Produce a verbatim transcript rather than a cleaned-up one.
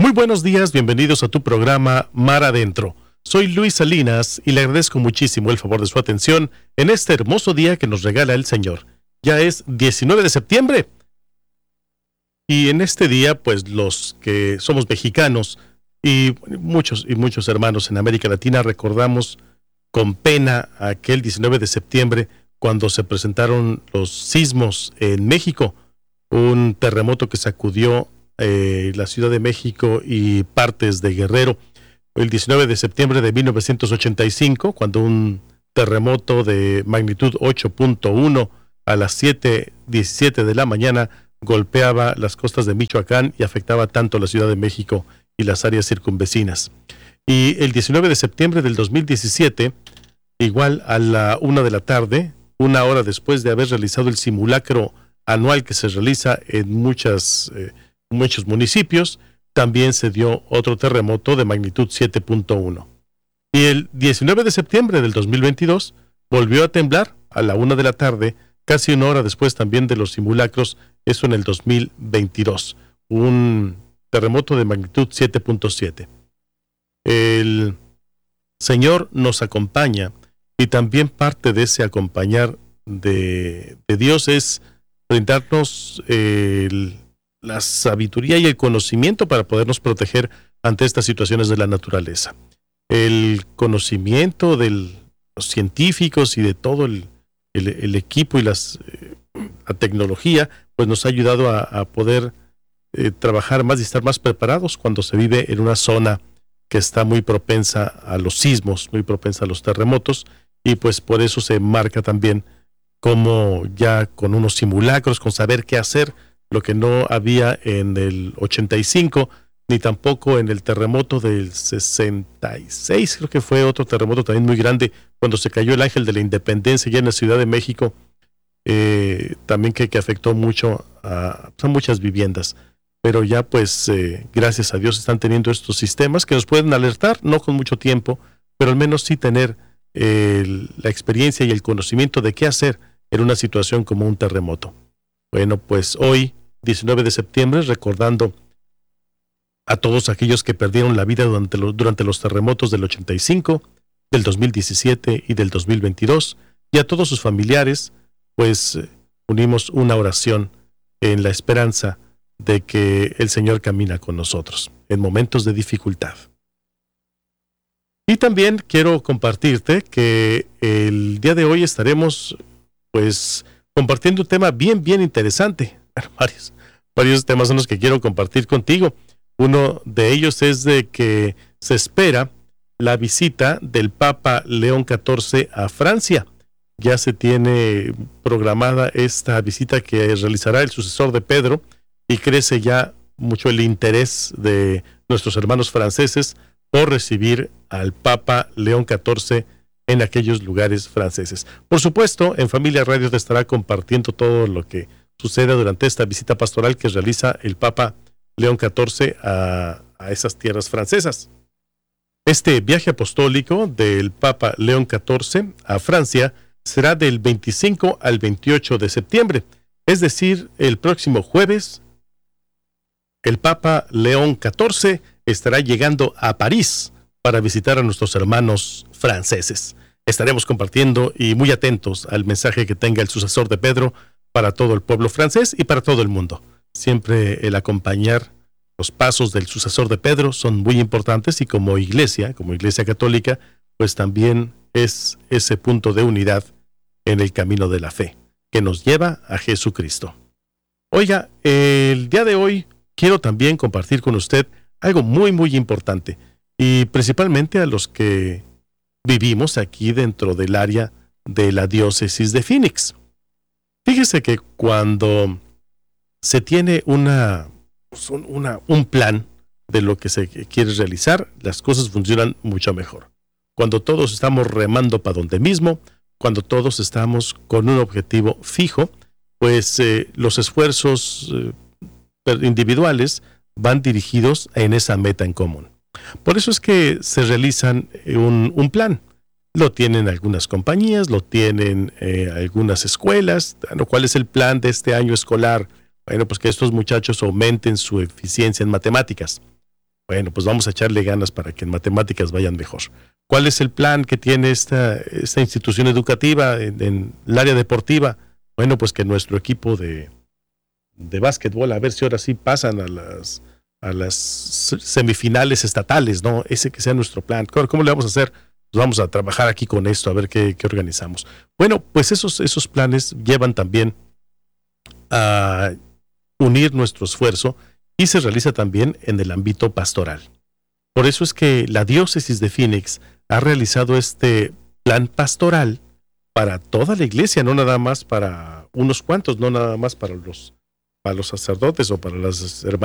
Muy buenos días, bienvenidos a tu programa Mar Adentro. Soy Luis Salinas y le agradezco muchísimo el favor de su atención en este hermoso día que nos regala el Señor. Ya es diecinueve de septiembre. Y en este día, pues los que somos mexicanos y muchos y muchos hermanos en América Latina recordamos con pena aquel diecinueve de septiembre cuando se presentaron los sismos en México, un terremoto que sacudió eh, la Ciudad de México y partes de Guerrero. El diecinueve de septiembre de mil novecientos ochenta y cinco, cuando un terremoto de magnitud ocho punto uno a las siete diecisiete de la mañana golpeaba las costas de Michoacán y afectaba tanto la Ciudad de México y las áreas circunvecinas. Y el diecinueve de septiembre del dos mil diecisiete, igual a la una de la tarde, una hora después de haber realizado el simulacro anual que se realiza en muchas, eh, muchos municipios, también se dio otro terremoto de magnitud siete punto uno. Y el diecinueve de septiembre del dos mil veintidós volvió a temblar a la una de la tarde, casi una hora después también de los simulacros, eso en el dos mil veintidós, un terremoto de magnitud siete punto siete. El Señor nos acompaña y también parte de ese acompañar de, de Dios es brindarnos el, la sabiduría y el conocimiento para podernos proteger ante estas situaciones de la naturaleza. El conocimiento de los científicos y de todo el, el, el equipo y las, eh, la tecnología, pues nos ha ayudado a, a poder eh, trabajar más y estar más preparados cuando se vive en una zona que está muy propensa a los sismos, muy propensa a los terremotos, y pues por eso se marca también como ya con unos simulacros, con saber qué hacer, lo que no había en el ochenta y cinco, ni tampoco en el terremoto del sesenta y seis, creo que fue otro terremoto también muy grande, cuando se cayó el Ángel de la Independencia ya en la Ciudad de México, eh, también que, que afectó mucho a, a muchas viviendas. Pero ya pues eh, gracias a Dios están teniendo estos sistemas que nos pueden alertar, no con mucho tiempo, pero al menos sí tener eh, la experiencia y el conocimiento de qué hacer en una situación como un terremoto. Bueno, pues hoy, diecinueve de septiembre, recordando a todos aquellos que perdieron la vida durante los, durante los terremotos del ochenta y cinco, del dos mil diecisiete y del dos mil veintidós, y a todos sus familiares, pues eh, unimos una oración en la esperanza de que el Señor camina con nosotros en momentos de dificultad. Y también quiero compartirte que el día de hoy estaremos pues compartiendo un tema bien, bien interesante. Varios, varios temas son los que quiero compartir contigo. Uno de ellos es de que se espera la visita del Papa León catorce a Francia. Ya se tiene programada esta visita que realizará el sucesor de Pedro, y crece ya mucho el interés de nuestros hermanos franceses por recibir al Papa León catorce en aquellos lugares franceses. Por supuesto, en Familia Radio te estará compartiendo todo lo que sucede durante esta visita pastoral que realiza el Papa León catorce a, a esas tierras francesas. Este viaje apostólico del Papa León catorce a Francia será del veinticinco al veintiocho de septiembre, es decir, el próximo jueves. El Papa León catorce estará llegando a París para visitar a nuestros hermanos franceses. Estaremos compartiendo y muy atentos al mensaje que tenga el sucesor de Pedro para todo el pueblo francés y para todo el mundo. Siempre el acompañar los pasos del sucesor de Pedro son muy importantes, y como iglesia, como iglesia católica, pues también es ese punto de unidad en el camino de la fe que nos lleva a Jesucristo. Oiga, el día de hoy quiero también compartir con usted algo muy, muy importante, y principalmente a los que vivimos aquí dentro del área de la diócesis de Phoenix. Fíjese que cuando se tiene una, una, un plan de lo que se quiere realizar, las cosas funcionan mucho mejor. Cuando todos estamos remando para donde mismo, cuando todos estamos con un objetivo fijo, pues eh, los esfuerzos eh, individuales van dirigidos en esa meta en común. Por eso es que se realizan un, un plan. Lo tienen algunas compañías, lo tienen eh, algunas escuelas. Bueno, ¿cuál es el plan de este año escolar? Bueno, pues que estos muchachos aumenten su eficiencia en matemáticas. Bueno, pues vamos a echarle ganas para que en matemáticas vayan mejor. ¿Cuál es el plan que tiene esta, esta institución educativa en, en el área deportiva? Bueno, pues que nuestro equipo de, de básquetbol, a ver si ahora sí pasan a las, a las semifinales estatales, ¿no? Ese que sea nuestro plan. ¿Cómo, cómo le vamos a hacer? Pues vamos a trabajar aquí con esto, a ver qué, qué organizamos. Bueno, pues esos, esos planes llevan también a unir nuestro esfuerzo y se realiza también en el ámbito pastoral. Por eso es que la diócesis de Phoenix ha realizado este plan pastoral para toda la iglesia, no nada más para unos cuantos, no nada más para los, para los sacerdotes o para las hermanas